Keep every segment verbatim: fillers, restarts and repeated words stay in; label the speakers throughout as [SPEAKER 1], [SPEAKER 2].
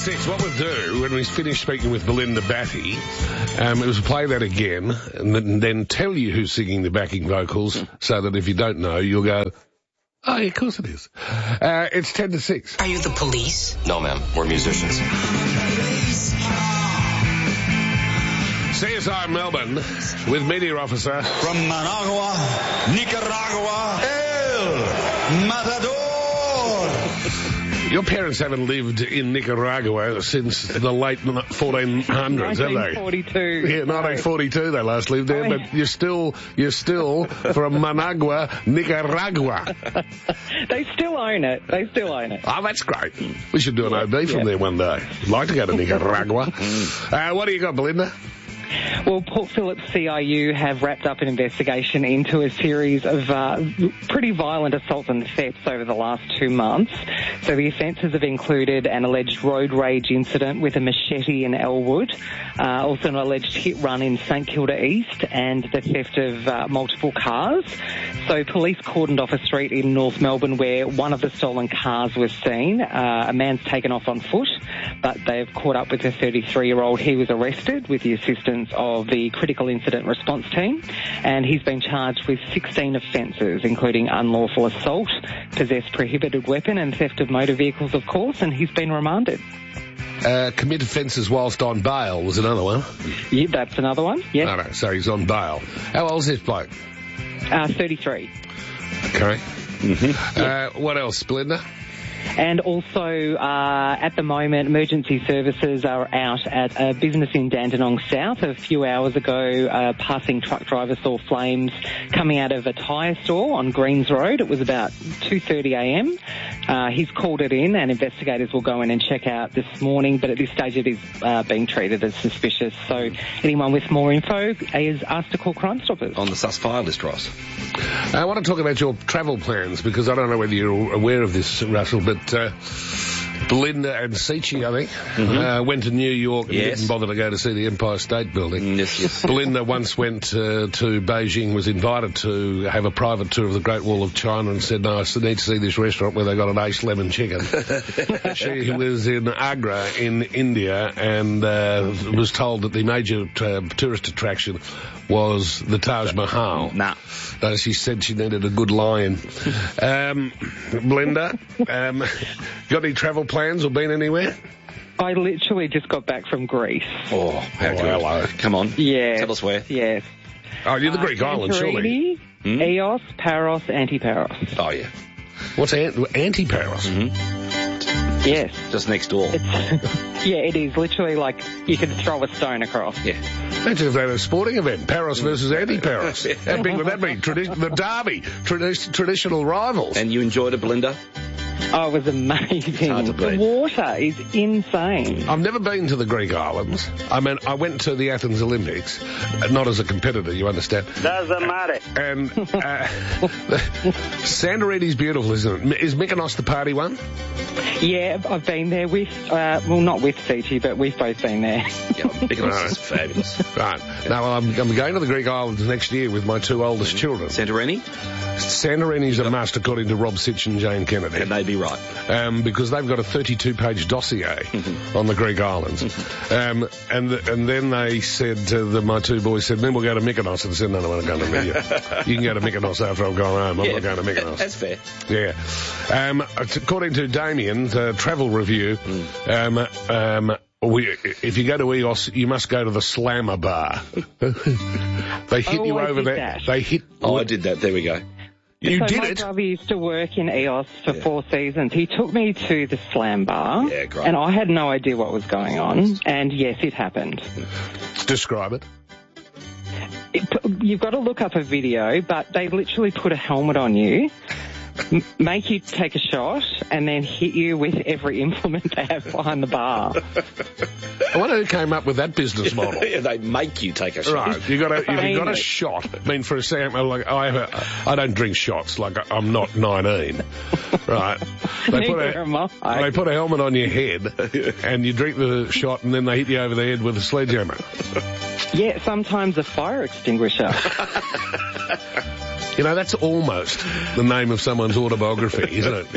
[SPEAKER 1] six, what we'll do when we finish speaking with Belinda Batty, um, is play that again and then, then tell you who's singing the backing vocals so that if you don't know, you'll go, oh, yeah, of course it is. Uh, it's ten to six.
[SPEAKER 2] Are you the police?
[SPEAKER 3] No, ma'am. We're musicians.
[SPEAKER 1] C S I Melbourne with Media Officer
[SPEAKER 4] from Managua, Nicaragua, El Matador.
[SPEAKER 1] Your parents haven't lived in Nicaragua since the late fourteen hundreds, have they?
[SPEAKER 5] nineteen forty-two.
[SPEAKER 1] Yeah, nineteen forty-two they last lived there,
[SPEAKER 5] Oh,
[SPEAKER 1] but
[SPEAKER 5] yeah.
[SPEAKER 1] you're still, you're still from Managua, Nicaragua.
[SPEAKER 5] They still own it. They still own it.
[SPEAKER 1] Oh, that's great. We should do an O B from
[SPEAKER 5] yeah.
[SPEAKER 1] there one day. I'd like to go to Nicaragua. uh, what do you got, Belinda?
[SPEAKER 5] Well, Port Phillip C I U have wrapped up an investigation into a series of uh, pretty violent assaults and thefts over the last two months. So the offences have included an alleged road rage incident with a machete in Elwood, uh, also an alleged hit run in St Kilda East, and the theft of uh, multiple cars. So police cordoned off a street in North Melbourne where one of the stolen cars was seen. Uh, a man's taken off on foot, but they've caught up with a thirty-three-year-old. He was arrested with the assistance of the Critical Incident Response Team, and he's been charged with sixteen offences, including unlawful assault, possess prohibited weapon and theft of motor vehicles, of course, and he's been remanded.
[SPEAKER 1] Uh, commit offences whilst on bail was another one.
[SPEAKER 5] Yeah, that's another one, yes.
[SPEAKER 1] No, no, so he's on bail. How old is this bloke?
[SPEAKER 5] Uh, thirty-three.
[SPEAKER 1] Okay. Mm-hmm. Uh, what else, Belinda?
[SPEAKER 5] And also, uh, at the moment, emergency services are out at a business in Dandenong South. A few hours ago, a passing truck driver saw flames coming out of a tyre store on Greens Road. It was about two thirty a m. Uh, he's called it in, and investigators will go in and check out this morning, but at this stage it is uh, being treated as suspicious. So anyone with more info is asked to call Crime Stoppers.
[SPEAKER 3] On the sus file list, Ross.
[SPEAKER 1] I want to talk about your travel plans, because I don't know whether you're aware of this, Russell, but uh, Belinda and Seachy, I think, mm-hmm. uh, went to New York and
[SPEAKER 3] yes.
[SPEAKER 1] didn't bother to go to see the Empire State Building.
[SPEAKER 3] Yes, yes.
[SPEAKER 1] Belinda once went uh, to Beijing, was invited to have a private tour of the Great Wall of China, and said, no, I need to see this restaurant where they got an ace lemon chicken. She was in Agra in India and uh, was told that the major uh, tourist attraction was the Taj Mahal.
[SPEAKER 3] Nah.
[SPEAKER 1] Uh, she said she needed a good lion. Um, Belinda, um, got any travel plans or been anywhere?
[SPEAKER 5] I literally just got back from Greece.
[SPEAKER 3] Oh, how
[SPEAKER 1] Oh,
[SPEAKER 3] good.
[SPEAKER 1] hello.
[SPEAKER 3] Come on.
[SPEAKER 5] Yeah.
[SPEAKER 3] Tell us where.
[SPEAKER 5] Yes.
[SPEAKER 1] Oh, you're the
[SPEAKER 5] Uh,
[SPEAKER 1] Greek island, surely.
[SPEAKER 5] Santorini,
[SPEAKER 3] Hmm?
[SPEAKER 5] Eos, Paros, Antiparos.
[SPEAKER 3] Oh, yeah.
[SPEAKER 1] What's an- anti-Paris?
[SPEAKER 5] Yes.
[SPEAKER 3] Just next door.
[SPEAKER 5] It's, yeah, it is literally like you could throw a stone across.
[SPEAKER 3] Yeah.
[SPEAKER 1] Imagine if they had a sporting event, Paris versus anti-Paris. How big would that be? Tradi- the derby, tradi- traditional rivals.
[SPEAKER 3] And you enjoyed it, Belinda?
[SPEAKER 5] Oh, it was amazing.
[SPEAKER 3] hard to
[SPEAKER 5] The
[SPEAKER 3] beat.
[SPEAKER 5] water is insane.
[SPEAKER 1] I've never been to the Greek islands. I mean, I went to the Athens Olympics, uh, not as a competitor, you understand.
[SPEAKER 6] Doesn't matter.
[SPEAKER 1] And uh, Santorini's beautiful, isn't it? Is Mykonos the party one?
[SPEAKER 5] Yeah, I've been there with, uh, well, not with Seachy, but we've both been there.
[SPEAKER 3] Yeah, Mykonos is fabulous.
[SPEAKER 1] Right. Now, well, I'm, I'm going to the Greek islands next year with my two oldest children.
[SPEAKER 3] Santorini?
[SPEAKER 1] Santorini's a must, according to Rob Sitch and Jane Kennedy.
[SPEAKER 3] And they'd be right.
[SPEAKER 1] Um, because they've got a thirty-two page dossier on the Greek islands. um, and and then they said, to the, my two boys said, then we'll go to Mykonos. And I said, no, no, I'm not going to Mykonos. You can go to Mykonos after I've gone home. I'm
[SPEAKER 3] yeah,
[SPEAKER 1] not going to Mykonos.
[SPEAKER 3] That's fair.
[SPEAKER 1] Yeah. Um, according to Damien's uh, travel review, mm. um, um, we, if you go to Eos, you must go to the Slammer Bar. They hit
[SPEAKER 5] Oh,
[SPEAKER 1] you
[SPEAKER 5] I
[SPEAKER 1] over
[SPEAKER 5] did
[SPEAKER 1] there.
[SPEAKER 5] that.
[SPEAKER 1] They hit.
[SPEAKER 3] Oh, I did that. There we go.
[SPEAKER 1] You
[SPEAKER 5] so
[SPEAKER 1] did
[SPEAKER 5] my
[SPEAKER 1] it?
[SPEAKER 5] brother used to work in Eos for
[SPEAKER 3] Yeah.
[SPEAKER 5] four seasons. He took me to the Slam Bar.
[SPEAKER 3] Yeah, great.
[SPEAKER 5] And I had no idea what was going on. And yes, it happened.
[SPEAKER 1] Describe it.
[SPEAKER 5] It, you've got to look up a video, but they literally put a helmet on you, m- make you take a shot, and then hit you with every implement they have behind the bar.
[SPEAKER 1] I wonder who came up with that business model.
[SPEAKER 3] Yeah, they make you take a shot.
[SPEAKER 1] Right, you got a, if you got a
[SPEAKER 5] Famous.
[SPEAKER 1] shot. I mean, for example, like I, have a, I don't drink shots. Like I'm not nineteen, right? They put
[SPEAKER 5] Neither am
[SPEAKER 1] a
[SPEAKER 5] I.
[SPEAKER 1] they put a helmet on your head, and you drink the shot, and then they hit you over the head with a sledgehammer.
[SPEAKER 5] Yeah, sometimes a fire extinguisher.
[SPEAKER 1] You know, that's almost the name of someone's autobiography, isn't it?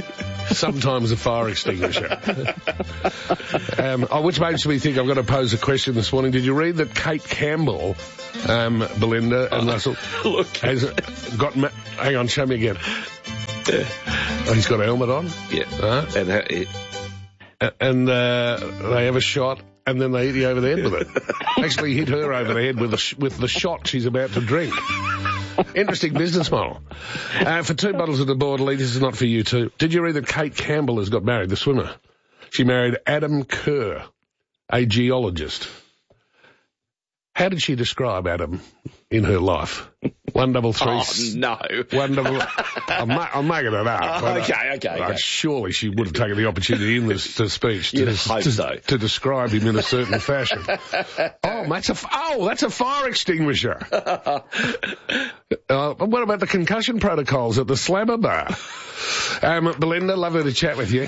[SPEAKER 1] Sometimes a fire extinguisher. um, oh, which makes me think I've got to pose a question this morning. Did you read that Kate Campbell, um, Belinda and oh, Russell,
[SPEAKER 3] look.
[SPEAKER 1] has got... Ma- hang on, show me again.
[SPEAKER 3] Yeah.
[SPEAKER 1] Oh, he's got a helmet on?
[SPEAKER 3] Yeah.
[SPEAKER 1] Uh,
[SPEAKER 3] and uh, it,
[SPEAKER 1] and uh, they have a shot, and then they hit you over the head with it. Actually hit her over the head with the, sh- with the shot she's about to drink. Interesting business model. Uh, for two bottles of the Bordelais, this is not for you two. Did you read that Kate Campbell has got married, the swimmer? She married Adam Kerr, a geologist. How did she describe Adam in her life? One double three.
[SPEAKER 3] Oh, no.
[SPEAKER 1] One double. I'm, ma- I'm making it up.
[SPEAKER 3] Oh, okay, okay,
[SPEAKER 1] uh,
[SPEAKER 3] okay.
[SPEAKER 1] Surely she would have taken the opportunity in this to speech to,
[SPEAKER 3] You'd
[SPEAKER 1] to,
[SPEAKER 3] hope so.
[SPEAKER 1] to describe him in a certain fashion. Oh, that's a f- oh, that's a fire extinguisher. uh, what about the concussion protocols at the Slammer Bar? Um, Belinda, lovely to chat with you.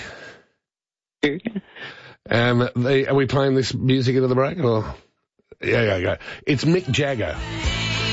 [SPEAKER 1] Um, the, are we playing this music into the break or? Yeah, yeah, yeah. It's Mick Jagger.